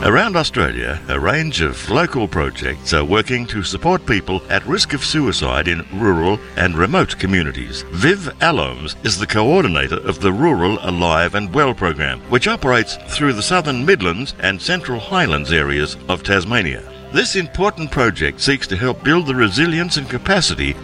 Around Australia, a range of local projects are working to support people at risk of suicide in rural and remote communities. Viv Alloms is the coordinator of the Rural Alive and Well program, which operates through the Southern Midlands and Central Highlands areas of Tasmania. This important project seeks to help build the resilience and capacity